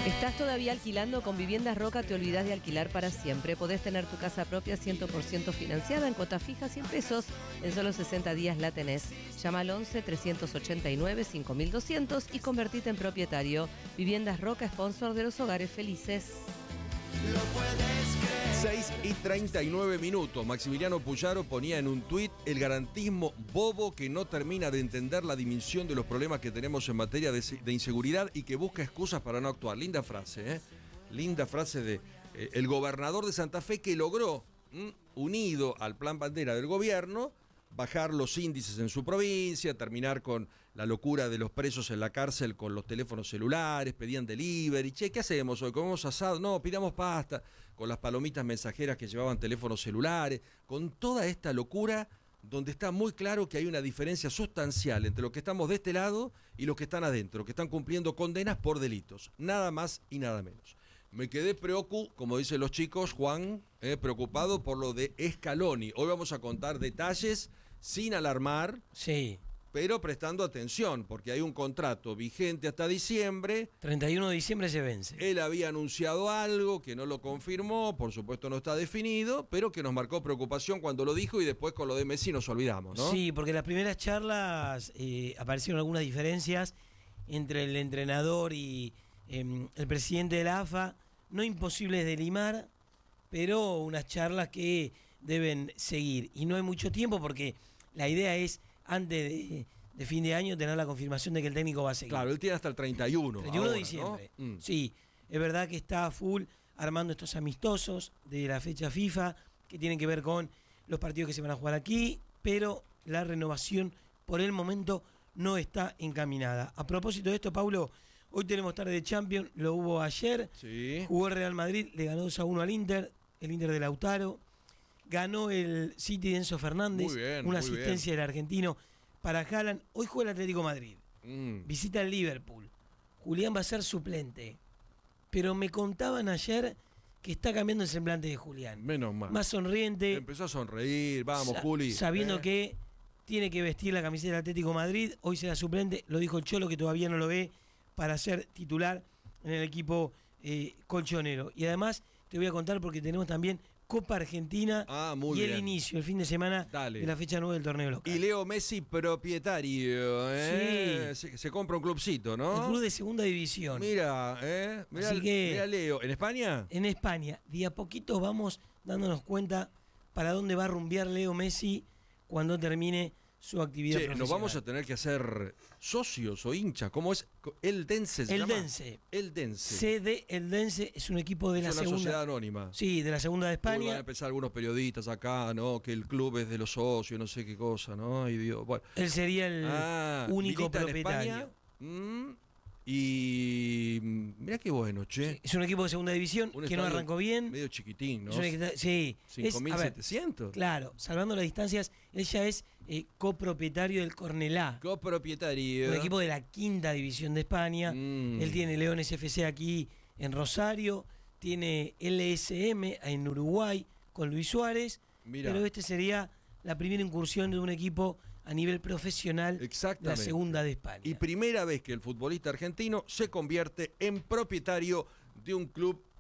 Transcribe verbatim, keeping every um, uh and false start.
¿Estás todavía alquilando? Con Viviendas Roca te olvidás de alquilar para siempre. Podés tener tu casa propia cien por ciento financiada en cuota fija, cien pesos. En solo sesenta días la tenés. Llama al once, trescientos ochenta y nueve, cinco mil doscientos y convertite en propietario. Viviendas Roca, sponsor de los hogares felices. Lo puedes creer. seis y treinta y nueve minutos. Maximiliano Puyaro ponía en un tuit: el garantismo bobo que no termina de entender la dimensión de los problemas que tenemos en materia de, de inseguridad y que busca excusas para no actuar. Linda frase, ¿eh? Linda frase de eh, el gobernador de Santa Fe, que logró, ¿m? unido al plan bandera del gobierno, bajar los índices en su provincia, terminar con la locura de los presos en la cárcel con los teléfonos celulares, pedían delivery. Che, ¿qué hacemos hoy? ¿Comemos asado? No, pidamos pasta. Con las palomitas mensajeras que llevaban teléfonos celulares. Con toda esta locura donde está muy claro que hay una diferencia sustancial entre los que estamos de este lado y los que están adentro, que están cumpliendo condenas por delitos. Nada más y nada menos. Me quedé preocupado, como dicen los chicos, Juan, eh, preocupado por lo de Scaloni. Hoy vamos a contar detalles sin alarmar, sí, pero prestando atención, porque hay un contrato vigente hasta diciembre. treinta y uno de diciembre se vence. Él había anunciado algo que no lo confirmó, por supuesto no está definido, pero que nos marcó preocupación cuando lo dijo y después con lo de Messi nos olvidamos, ¿no? Sí, porque en las primeras charlas eh, aparecieron algunas diferencias entre el entrenador y eh, el presidente de la A F A, no imposibles de limar, pero unas charlas que deben seguir. Y no hay mucho tiempo porque la idea es, antes de, de fin de año, tener la confirmación de que el técnico va a seguir. Claro, él tiene hasta el treinta y uno. treinta y uno ahora, de diciembre. ¿no? Mm. Sí, es verdad que está a full armando estos amistosos de la fecha FIFA que tienen que ver con los partidos que se van a jugar aquí, pero la renovación por el momento no está encaminada. A propósito de esto, Paulo, hoy tenemos tarde de Champions, lo hubo ayer. Sí. Jugó el Real Madrid, le ganó dos a uno al Inter, el Inter de Lautaro. Ganó el City de Enzo Fernández, Muy bien, una muy asistencia bien. del argentino para Haaland. Hoy juega el Atlético Madrid, Mm. visita el Liverpool. Julián va a ser suplente, pero me contaban ayer que está cambiando el semblante de Julián. Menos mal. Más sonriente. Empezó a sonreír, vamos, sa- Juli. Sabiendo ¿eh? que tiene que vestir la camiseta del Atlético Madrid. Hoy será suplente, lo dijo el Cholo, que todavía no lo ve para ser titular en el equipo eh, colchonero. Y además te voy a contar porque tenemos también Copa Argentina Ah, muy y el bien. inicio, el fin de semana Dale. de la fecha nueve del torneo local. Y Leo Messi propietario, ¿eh? Sí. Se, se compra un clubcito, ¿no? El club de segunda división. Mira, ¿eh? Mira, Así que- mira Leo. ¿En España? En España, de a poquito vamos dándonos cuenta para dónde va a rumbear Leo Messi cuando termine su actividad Che, profesional. nos vamos a tener que hacer socios o hinchas. ¿Cómo es? El Dense se El llama. Dense. El Dense. C D El Dense es un equipo de la es una segunda. sociedad anónima. Sí, de la segunda de Uy, van a España. empezar algunos periodistas acá, ¿no? Que el club es de los socios, no sé qué cosa, ¿no? Ay, Dios. Bueno. Él sería el Ah, único milita en propietario. España. Mm, y mm, mirá qué bueno, che. Es un equipo de segunda división Un que no estadio arrancó bien. Medio chiquitín, ¿no? Es un equipo- sí, cinco es- mil a ver, setecientos. claro, salvando las distancias, él ya es eh, copropietario del Cornelá, Copropietario. un equipo de la quinta división de España. Mm. Él tiene Leones F C aquí en Rosario, tiene L S M en Uruguay con Luis Suárez, Mirá. pero este sería la primera incursión de un equipo a nivel profesional de la Exactamente. segunda de España. Y primera vez que el futbolista argentino se convierte en propietario de un club